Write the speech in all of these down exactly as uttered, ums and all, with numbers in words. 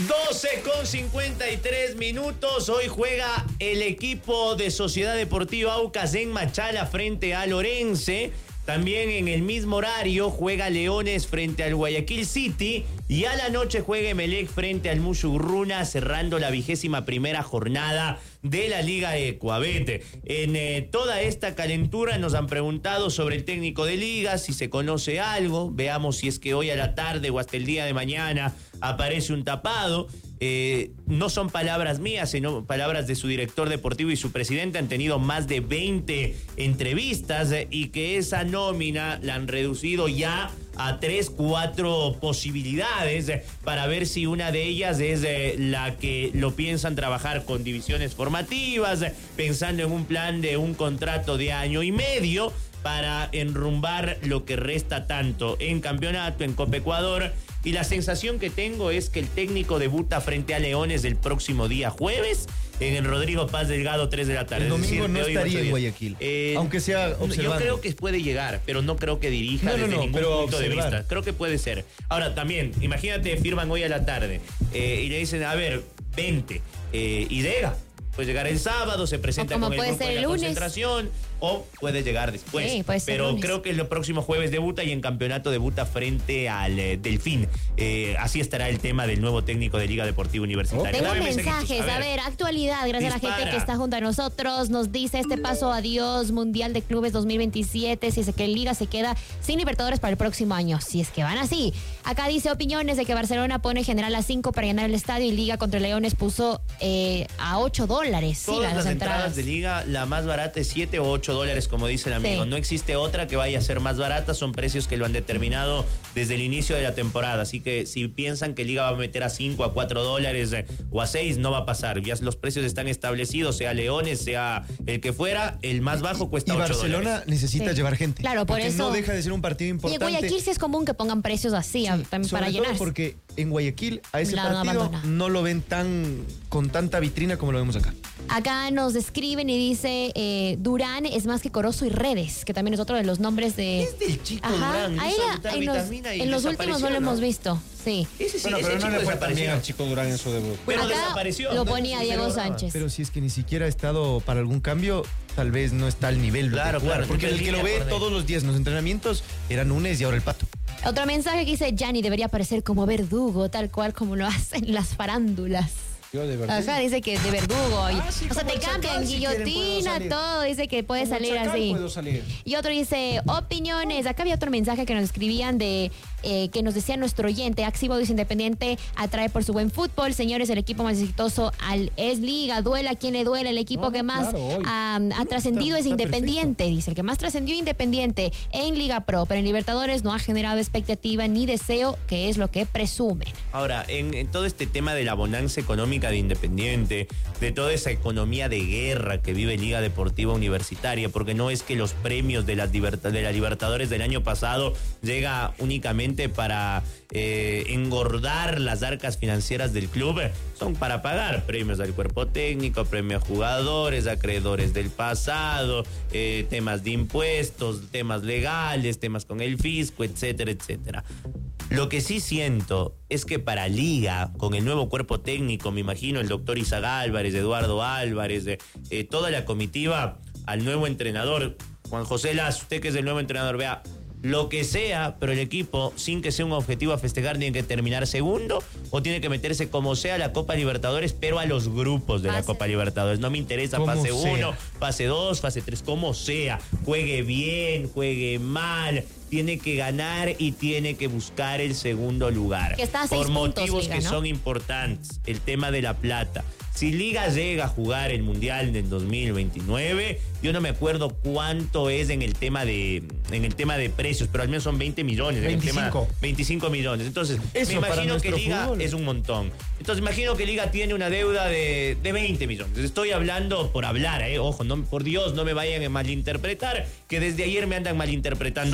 doce con cincuenta y tres minutos. Hoy juega el equipo de Sociedad Deportiva Aucas en Machala frente a Lorense. También en el mismo horario juega Leones frente al Guayaquil City. Y a la noche juega Emelec frente al Mushurruna, cerrando la vigésima primera jornada de la Liga Ecuavete. En eh, toda esta calentura nos han preguntado sobre el técnico de Liga, si se conoce algo. Veamos si es que hoy a la tarde o hasta el día de mañana aparece un tapado. Eh, no son palabras mías, sino palabras de su director deportivo y su presidente. Han tenido más de veinte entrevistas eh, y que esa nómina la han reducido ya a tres, cuatro posibilidades eh, para ver si una de ellas es eh, la que lo piensan trabajar con divisiones formativas, eh, pensando en un plan de un contrato de año y medio para enrumbar lo que resta tanto en campeonato, en Copa Ecuador. Y la sensación que tengo es que el técnico debuta frente a Leones el próximo día jueves en el Rodrigo Paz Delgado, tres de la tarde. El domingo es decir, no estaría en Guayaquil, eh, aunque sea observando. Yo creo que puede llegar, pero no creo que dirija no, no, desde no, ningún pero punto observar. de vista. Creo que puede ser. Ahora, también, imagínate, firman hoy a la tarde eh, y le dicen, a ver, vente, eh, y llega. Puede llegar el sábado, se presenta con el grupo en la concentración, o puede llegar después. Sí, puede ser Pero lunes. creo que el próximo jueves debuta y en campeonato debuta frente al eh, Delfín. Eh, así estará el tema del nuevo técnico de Liga Deportiva Universitaria. Tengo Dame mensajes, mensajitos. a ver, actualidad, gracias Dispara. a la gente que está junto a nosotros. Nos dice este paso adiós Mundial de Clubes dos mil veintisiete, si es que Liga se queda sin Libertadores para el próximo año, si es que van así. Acá dice opiniones de que Barcelona pone general a cinco para llenar el estadio y Liga contra Leones puso eh, a ocho dólares. Sí, Todas las, las entradas. entradas de Liga, la más barata es siete o ocho dólares, como dice el amigo. Sí. No existe otra que vaya a ser más barata, son precios que lo han determinado desde el inicio de la temporada. Así que si piensan que Liga va a meter a cinco, a cuatro dólares eh, o a seis, no va a pasar. Ya los precios están establecidos, sea Leones, sea el que fuera, el más bajo cuesta Y ocho Barcelona dólares. necesita Sí. llevar gente. Claro, por porque eso- no deja de ser un partido Y en importante. Guayaquil sí es común que pongan precios así, a- también Sobre para todo llenar. porque en Guayaquil a ese La han partido abandonado. no lo ven tan con tanta vitrina como lo vemos acá. Acá nos escriben y dice eh, Durán es más que Corozo y Redes, que también es otro de los nombres de... Es del chico Ajá, Durán, ahí hizo la- botar en los, vitamina y en los últimos desapareció, no lo hemos ¿no? visto, sí. Ese sí, Bueno, ese pero no chico le fue tan bien desapareció. al chico Durán en su debut. Pero Acá desapareció. lo No, ponía no, Diego pero- Sánchez. Pero si es que ni siquiera ha estado para algún cambio, tal vez no está al nivel Claro, de jugar. claro, Porque nivel el que lo línea ve por dentro. todos los días en los entrenamientos era Núñez y ahora el Pato. Otro mensaje que dice Gianni debería aparecer como verdugo, tal cual como lo hacen las farándulas. Yo de verdad. Ajá, dice que de verdugo. y- Ah, sí, o sea, como te el Chacal, cambian si quieren, puedo guillotina, salir. todo. Dice que puede Como el salir Chacal así. puedo salir. Y otro dice, opiniones. Acá había otro mensaje que nos escribían de eh, que nos decía nuestro oyente, Axibo dice Independiente atrae por su buen fútbol. Señores, el equipo más exitoso al, es Liga, duela quien le duela. El equipo No, que más claro, hoy. ah, ha trascendido es está Independiente. Dice, el que más trascendió Independiente en Liga Pro, pero en Libertadores no ha generado expectativa ni deseo, que es lo que presumen. Ahora, en, en todo este tema de la bonanza económica de Independiente, de toda esa economía de guerra que vive Liga Deportiva Universitaria, porque no es que los premios de, las liberta- de la Libertadores del año pasado llega únicamente para eh, engordar las arcas financieras del club, son para pagar premios al cuerpo técnico, premios a jugadores, acreedores del pasado, eh, temas de impuestos, temas legales, temas con el fisco, etcétera, etcétera. Lo que sí siento es que para Liga, con el nuevo cuerpo técnico, me imagino el doctor Isaac Álvarez, Eduardo Álvarez, eh, eh, toda la comitiva, al nuevo entrenador, Juan José Lazo, usted que es el nuevo entrenador, vea, lo que sea, pero el equipo, sin que sea un objetivo a festejar, tiene que terminar segundo o tiene que meterse como sea a la Copa Libertadores, pero a los grupos de la Fase. Copa Libertadores. No me interesa Como fase sea. uno, fase dos, fase tres, como sea. Juegue bien, juegue mal. Tiene que ganar y tiene que buscar el segundo lugar. Que está a seis por puntos, motivos Liga, que ¿no? son importantes. El tema de la plata. Si Liga llega a jugar el Mundial del dos mil veintinueve, yo no me acuerdo cuánto es en el tema de en el tema de precios, pero al menos son veinte millones. En el tema, veinticinco. veinticinco millones. Entonces, Eso me para imagino que nuestro Liga fútbol. es un montón. Entonces, imagino que Liga tiene una deuda de, de veinte millones. Estoy hablando por hablar, eh. Ojo, no, por Dios, no me vayan a malinterpretar, que desde ayer me andan malinterpretando todo.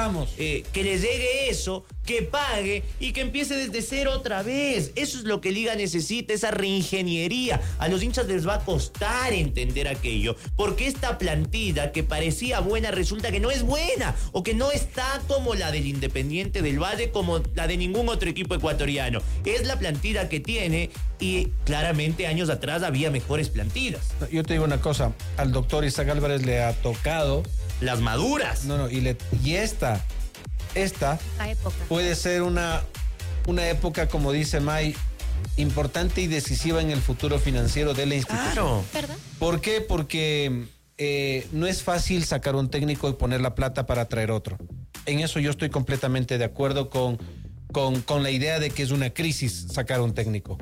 Vamos. Eh, que le llegue eso, que pague y que empiece desde cero otra vez. Eso es lo que Liga necesita, esa reingeniería. A los hinchas les va a costar entender aquello, porque esta plantilla que parecía buena resulta que no es buena, o que no está como la del Independiente del Valle, como la de ningún otro equipo ecuatoriano. Es la plantilla que tiene, y claramente años atrás había mejores plantillas. Yo te digo una cosa, al doctor Isaac Álvarez le ha tocado... Las maduras. No, no, y, le, y esta, esta Esta época. puede ser una, una época, como dice May, importante y decisiva en el futuro financiero de la institución. Claro. ¿Verdad? ¿Por qué? Porque eh, no es fácil sacar un técnico y poner la plata para traer otro. En eso yo estoy completamente de acuerdo con, con, con la idea de que es una crisis sacar un técnico.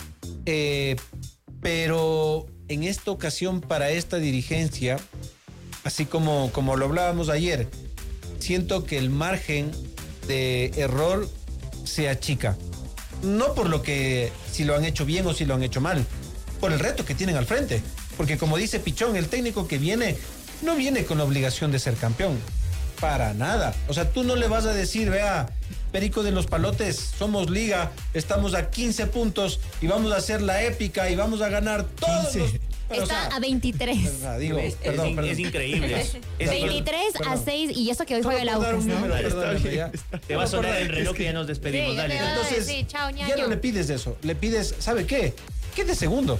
Eh, pero en esta ocasión, para esta dirigencia, así como, como lo hablábamos ayer, siento que el margen de error se achica. No por lo que si lo han hecho bien o si lo han hecho mal, por el reto que tienen al frente. Porque como dice Pichón, el técnico que viene no viene con la obligación de ser campeón. Para nada. O sea, tú no le vas a decir, vea, Perico de los Palotes, somos liga, estamos a quince puntos y vamos a hacer la épica y vamos a ganar todos quince. los... Pero, Está o sea, a veintitrés. verdad, digo, es, perdón, es, perdón. es increíble. Es, es veintitrés a perdón. seis, y eso que hoy juega el Solo por dar Aucas, un ¿no? número, Dale, está perdóname, bien. ya. Te va a sonar el reloj Es que- y ya nos despedimos. Sí, ya Dale. te va a Entonces, decir, chao, ya ñaño. no le pides eso, le pides, ¿sabe qué? ¿Qué de segundo?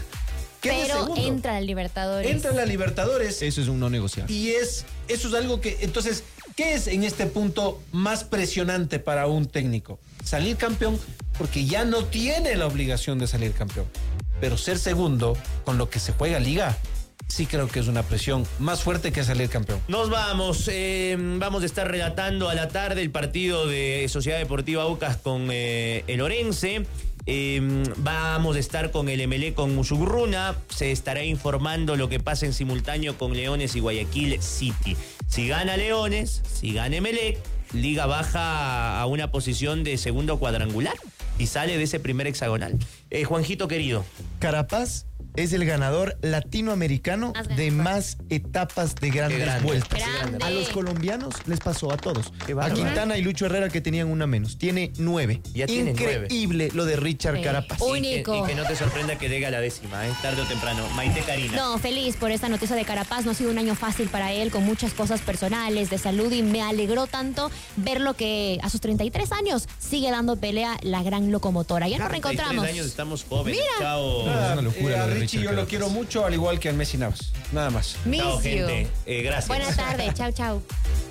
¿Qué de Pero segundo? entra al Libertadores. Entra en la Libertadores Eso es un no negociable. y es, eso es algo que, entonces, ¿qué es en este punto más presionante para un técnico? Salir campeón, porque ya no tiene la obligación de salir campeón. Pero ser segundo, con lo que se juega liga, sí creo que es una presión más fuerte que salir campeón. Nos vamos, eh, vamos a estar relatando a la tarde el partido de Sociedad Deportiva Aucas con eh, el Orense. Eh, vamos a estar con el Emelec con Musugruna. Se estará informando lo que pasa en simultáneo con Leones y Guayaquil City. Si gana Leones, si gana Emelec, Liga baja a una posición de segundo cuadrangular y sale de ese primer hexagonal. Eh, Juanjito querido. Carapaz es el ganador latinoamericano Más de ganador. más etapas de grandes grande. vueltas. Grande. A los colombianos les pasó a todos. Qué A bárbaro. Quintana y Lucho Herrera, que tenían una menos. Tiene nueve. Ya tiene Increíble lo de Richard Sí. Carapaz. Uy, Y que, Único. y que no te sorprenda que llegue a la décima, ¿eh? Tarde o temprano. Maite Karina. No, feliz por esta noticia de Carapaz. No ha sido un año fácil para él, con muchas cosas personales, de salud, y me alegró tanto verlo que a sus treinta y tres años sigue dando pelea la gran locomotora. Ya nos treinta y tres reencontramos. años estamos jóvenes. Mira. Chao. Ah, una locura Eh, lo a de Richie Richard yo lo Carapaz. quiero mucho, al igual que al Messi Navas. Nada más. Miss Chao, you. gente. Eh, gracias. Buenas tardes. Chao, chao.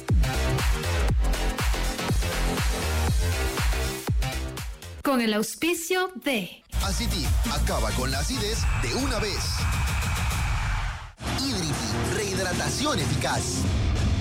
Con el auspicio de Aciti acaba con la acidez de una vez. Hidrity, rehidratación eficaz.